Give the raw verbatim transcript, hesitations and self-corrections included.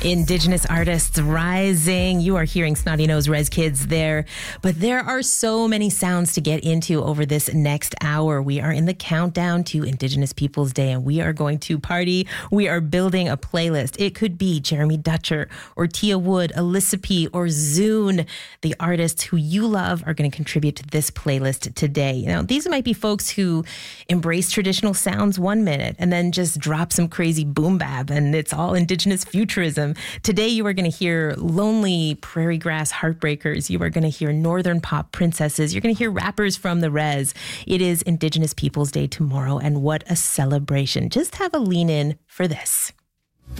Indigenous artists rising. You are hearing Snotty Nose Res Kids there. But there are so many sounds to get into over this next hour. We are in the countdown to Indigenous Peoples Day, and we are going to party. We are building a playlist. It could be Jeremy Dutcher or Tia Wood, Alyssa P, or Zune. The artists who you love are going to contribute to this playlist today. Now, these might be folks who embrace traditional sounds one minute and then just drop some crazy boom bap, and it's all Indigenous futurism. Today, you are going to hear lonely prairie grass heartbreakers. You are going to hear northern pop princesses. You're going to hear rappers from the res. It is Indigenous Peoples Day tomorrow, and what a celebration. Just have a lean in for this.